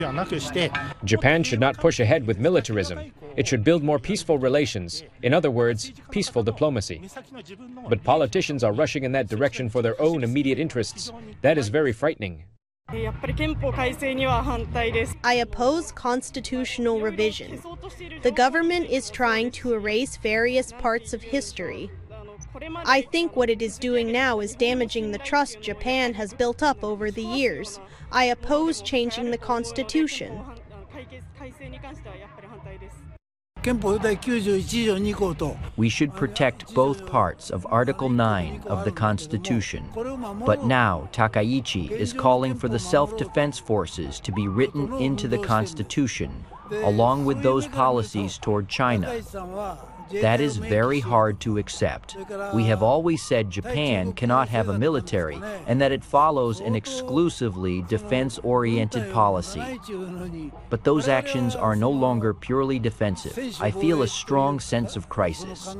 Japan should not push ahead with militarism. It should build more peaceful relations. In other words, peaceful diplomacy. But politicians are rushing in that direction for their own immediate interests. That is very frightening. I oppose constitutional revision. The government is trying to erase various parts of history. I think what it is doing now is damaging the trust Japan has built up over the years. I oppose changing the constitution. We should protect both parts of Article 9 of the Constitution. But now Takaichi is calling for the self-defense forces to be written into the Constitution, along with those policies toward China. That is very hard to accept. We have always said Japan cannot have a military and that it follows an exclusively defense-oriented policy. But those actions are no longer purely defensive. I feel a strong sense of crisis.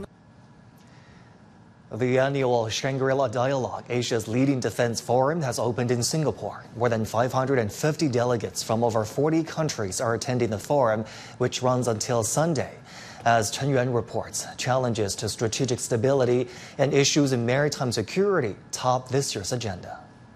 The annual Shangri-La Dialogue, Asia's leading defense forum, has opened in Singapore. More than 550 delegates from over 40 countries are attending the forum, which runs until Sunday. As Chen Yuan reports, challenges to strategic stability and issues in maritime security top this year's agenda.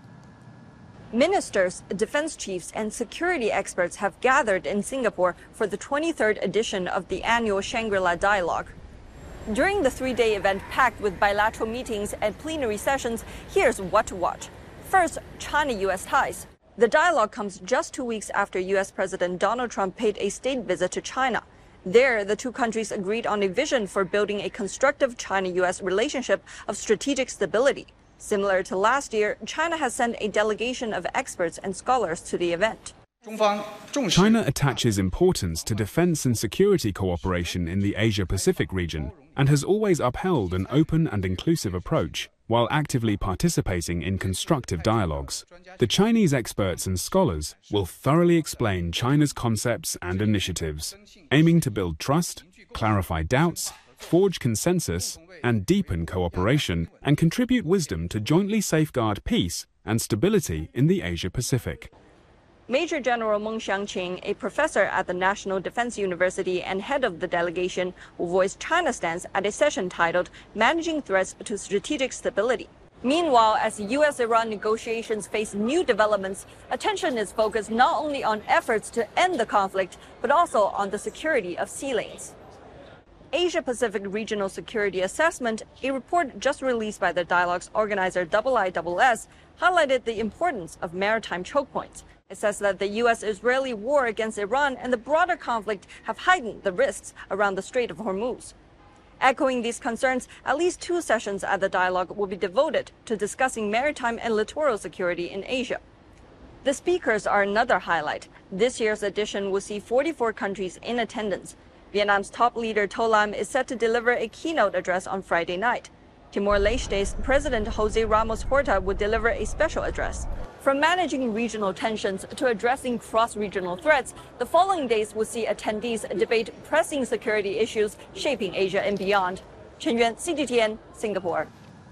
Ministers, defense chiefs, and security experts have gathered in Singapore for the 23rd edition of the annual Shangri-La Dialogue. During the three-day event packed with bilateral meetings and plenary sessions, here's what to watch. First, China-U.S. ties. The dialogue comes just 2 weeks after U.S. President Donald Trump paid a state visit to China. There, the two countries agreed on a vision for building a constructive China-U.S. relationship of strategic stability. Similar to last year, China has sent a delegation of experts and scholars to the event. China attaches importance to defense and security cooperation in the Asia-Pacific region and has always upheld an open and inclusive approach while actively participating in constructive dialogues. The Chinese experts and scholars will thoroughly explain China's concepts and initiatives, aiming to build trust, clarify doubts, forge consensus, and deepen cooperation, and contribute wisdom to jointly safeguard peace and stability in the Asia-Pacific. Major General Meng Xiangqing, a professor at the National Defense University and head of the delegation, will voice China's stance at a session titled Managing Threats to Strategic Stability. Meanwhile, as U.S.-Iran negotiations face new developments, attention is focused not only on efforts to end the conflict, but also on the security of sea lanes. Asia-Pacific Regional Security Assessment, a report just released by the dialogue's organizer IISS, highlighted the importance of maritime choke points. It says that the U.S.-Israeli war against Iran and the broader conflict have heightened the risks around the Strait of Hormuz. Echoing these concerns, at least 2 sessions at the dialogue will be devoted to discussing maritime and littoral security in Asia. The speakers are another highlight. This year's edition will see 44 countries in attendance. Vietnam's top leader To Lam is set to deliver a keynote address on Friday night. Timor-Leste's President José Ramos Horta would deliver a special address. From managing regional tensions to addressing cross-regional threats, the following days will see attendees debate pressing security issues shaping Asia and beyond. Chen Yuan, CGTN, Singapore.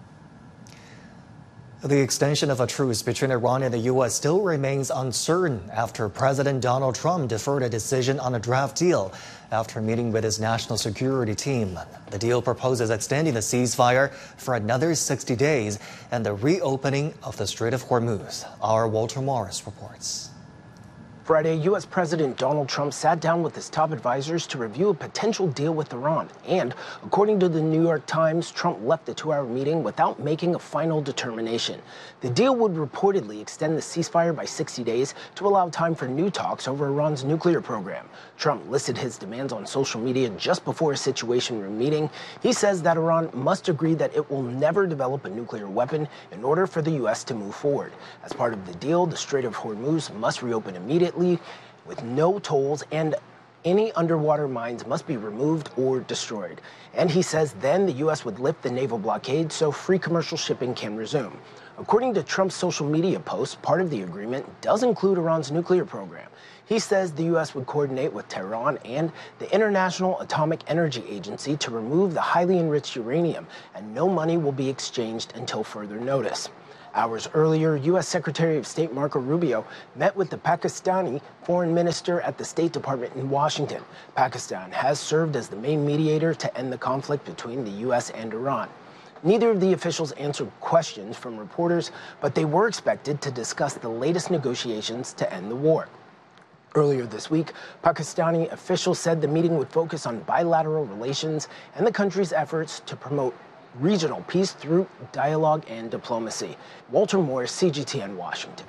The extension of a truce between Iran and the U.S. still remains uncertain after President Donald Trump deferred a decision on a draft deal after meeting with his national security team. The deal proposes extending the ceasefire for another 60 days and the reopening of the Strait of Hormuz. Our Walter Morris reports. Friday, U.S. President Donald Trump sat down with his top advisors to review a potential deal with Iran. And according to the New York Times, Trump left the 2-hour meeting without making a final determination. The deal would reportedly extend the ceasefire by 60 days to allow time for new talks over Iran's nuclear program. Trump listed his demands on social media just before a Situation Room meeting. He says that Iran must agree that it will never develop a nuclear weapon in order for the U.S. to move forward. As part of the deal, the Strait of Hormuz must reopen immediately with no tolls, and any underwater mines must be removed or destroyed. And he says then the U.S. would lift the naval blockade so free commercial shipping can resume. According to Trump's social media posts, part of the agreement does include Iran's nuclear program. He says the U.S. would coordinate with Tehran and the International Atomic Energy Agency to remove the highly enriched uranium, and no money will be exchanged until further notice. Hours earlier, U.S. Secretary of State Marco Rubio met with the Pakistani foreign minister at the State Department in Washington. Pakistan has served as the main mediator to end the conflict between the U.S. and Iran. Neither of the officials answered questions from reporters, but they were expected to discuss the latest negotiations to end the war. Earlier this week, Pakistani officials said the meeting would focus on bilateral relations and the country's efforts to promote regional peace through dialogue and diplomacy. Walter Moore, CGTN, Washington.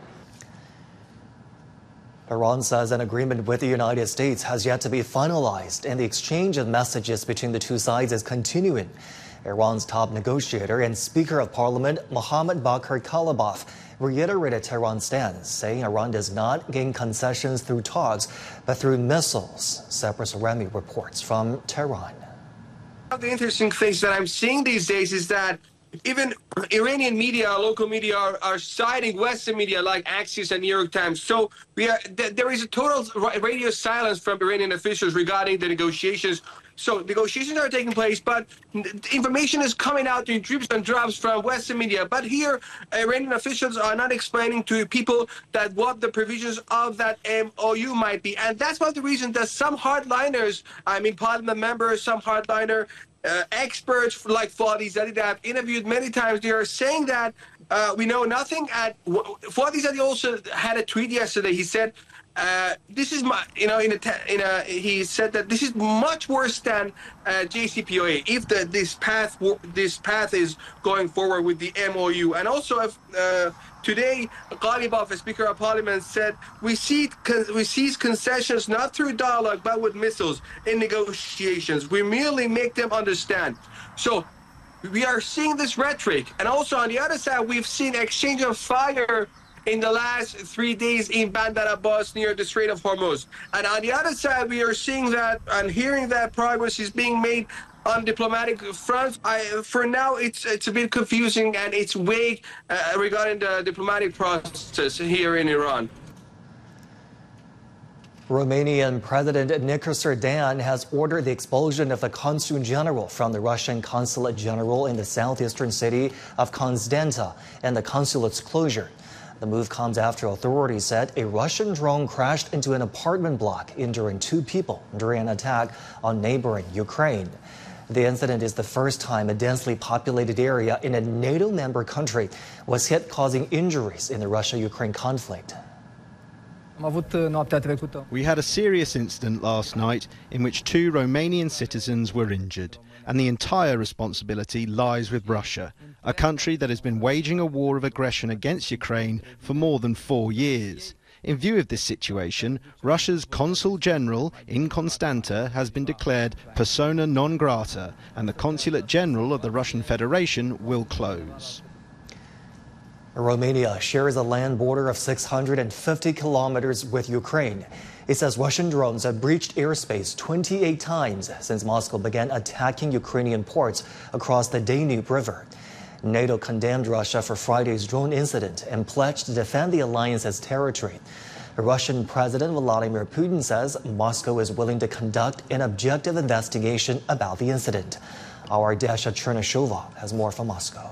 Iran says an agreement with the United States has yet to be finalized, and the exchange of messages between the two sides is continuing. Iran's top negotiator and Speaker of Parliament, Mohammad Bakir Kalibaf, reiterated Tehran's stance, saying Iran does not gain concessions through talks, but through missiles. Cyprus Remy reports from Tehran. One of the interesting things that I'm seeing these days is that even Iranian media, local media, are citing Western media like Axios and New York Times. So there is a total radio silence from Iranian officials regarding the negotiations. So negotiations are taking place, but information is coming out in drips and drops from Western media. But here, Iranian officials are not explaining to people that what the provisions of that MOU might be. And that's one of the reasons that some hardliners, parliament members, some hardliner experts like Fadi Zadeh that I've interviewed many times, they are saying that we know nothing. Fadi Zadeh also had a tweet yesterday. He said, this is he said that this is much worse than JCPOA if this path is going forward with the MOU. And also, today, Ghalibaf, a Speaker of Parliament, said we seize concessions not through dialogue but with missiles in negotiations. We merely make them understand. So we are seeing this rhetoric, and also on the other side, we've seen exchange of fire in the last 3 days in Bandar Abbas near the Strait of Hormuz. And on the other side, we are seeing that and hearing that progress is being made on diplomatic fronts. For now, it's a bit confusing and it's vague regarding the diplomatic process here in Iran. Romanian President Nicolae Sardan has ordered the expulsion of the Consul General from the Russian Consulate General in the southeastern city of Constanta and the consulate's closure. The move comes after authorities said a Russian drone crashed into an apartment block, injuring 2 people during an attack on neighboring Ukraine. The incident is the first time a densely populated area in a NATO member country was hit, causing injuries in the Russia-Ukraine conflict. We had a serious incident last night in which 2 Romanian citizens were injured, and the entire responsibility lies with Russia, a country that has been waging a war of aggression against Ukraine for more than 4 years. In view of this situation, Russia's Consul General in Constanta has been declared persona non grata, and the Consulate General of the Russian Federation will close. Romania shares a land border of 650 kilometers with Ukraine. It says Russian drones have breached airspace 28 times since Moscow began attacking Ukrainian ports across the Danube River. NATO condemned Russia for Friday's drone incident and pledged to defend the alliance's territory. Russian President Vladimir Putin says Moscow is willing to conduct an objective investigation about the incident. Our Dasha Chernyshova has more from Moscow.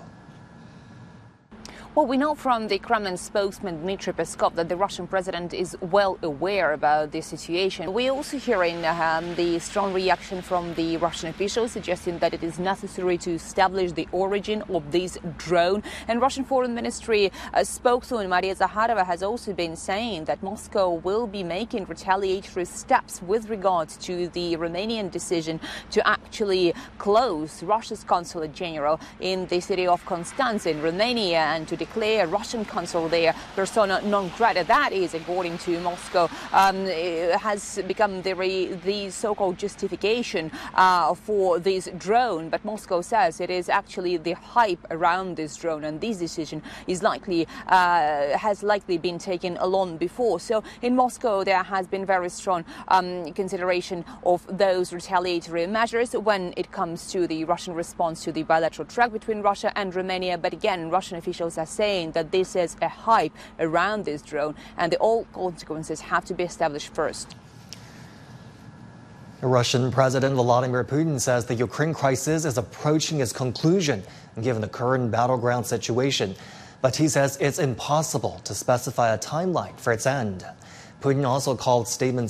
Well, we know from the Kremlin spokesman Dmitry Peskov that the Russian president is well aware about this situation. We're also hearing the strong reaction from the Russian officials suggesting that it is necessary to establish the origin of this drone. And Russian Foreign Ministry spokeswoman Maria Zakharova has also been saying that Moscow will be making retaliatory steps with regards to the Romanian decision to actually close Russia's Consulate General in the city of Constanța in Romania and to declare Russian consul there persona non grata. That is, according to Moscow, has become the so-called justification for this drone. But Moscow says it is actually the hype around this drone, and this decision is has likely been taken long before. So in Moscow, there has been very strong consideration of those retaliatory measures when it comes to the Russian response to the bilateral track between Russia and Romania. But again, Russian officials are saying that this is a hype around this drone and all consequences have to be established first. Russian President Vladimir Putin says the Ukraine crisis is approaching its conclusion, given the current battleground situation. but he says it's impossible to specify a timeline for its end. Putin also called statements